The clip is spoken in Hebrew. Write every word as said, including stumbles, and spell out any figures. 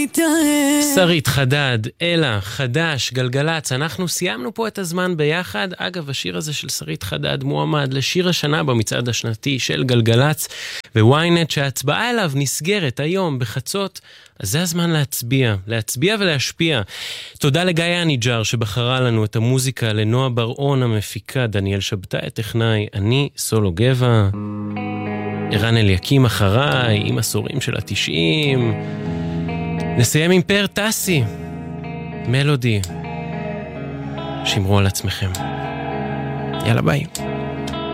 מתאהב. שרית חדד, אלה, חדש, גלגלץ, אנחנו סיימנו פה את הזמן ביחד. אגב, השיר הזה של שרית חדד מועמד לשיר השנה במצעד השנתי של גלגלץ, וויינט שההצבעה אליו נסגרת היום בחצות, אז זה הזמן להצביע, להצביע ולהשפיע. תודה לגיא אניג'ר שבחרה לנו את המוזיקה, לנועה בר-און המפיקה, דניאל שבתאי הטכנאי, אני סולו גבע, ערן אליקים אחריי, עם עשורים של התשעים. נסיים עם פאר טסי, מלודי. שמרו על עצמכם. יאללה ביי.